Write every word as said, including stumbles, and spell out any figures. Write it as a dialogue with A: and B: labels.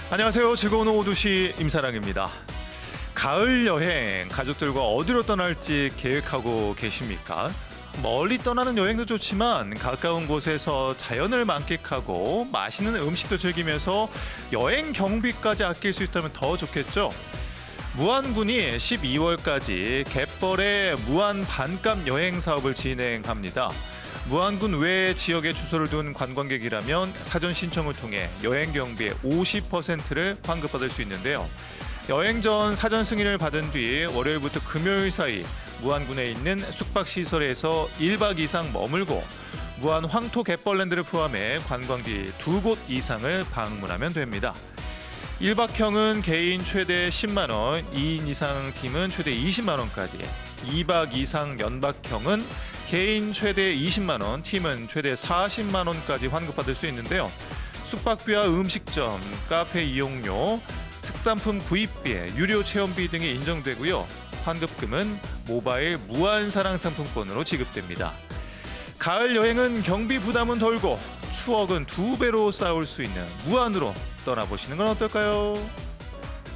A: 안녕하세요. 즐거운 오후 두 시 임사랑입니다. 가을 여행 가족들과 어디로 떠날지 계획하고 계십니까? 멀리 떠나는 여행도 좋지만 가까운 곳에서 자연을 만끽하고 맛있는 음식도 즐기면서 여행 경비까지 아낄 수 있다면 더 좋겠죠? 무안군이 십이월까지 갯벌에 무안 반값 여행 사업을 진행합니다. 무안군 외 지역에 주소를 둔 관광객이라면 사전 신청을 통해 여행 경비의 오십 퍼센트를 환급받을 수 있는데요. 여행 전 사전 승인을 받은 뒤 월요일부터 금요일 사이 무안군에 있는 숙박시설에서 일 박 이상 머물고 무안 황토 갯벌랜드를 포함해 관광지 두 곳 이상을 방문하면 됩니다. 일 박형은 개인 최대 십만 원, 이 인 이상 팀은 최대 이십만 원까지, 이 박 이상 연박형은 개인 최대 이십만 원, 팀은 최대 사십만 원까지 환급받을 수 있는데요. 숙박비와 음식점, 카페 이용료, 특산품 구입비, 유료 체험비 등이 인정되고요. 환급금은 모바일 무한사랑 상품권으로 지급됩니다. 가을 여행은 경비 부담은 덜고 추억은 두 배로 쌓을 수 있는 무안으로 떠나보시는 건 어떨까요?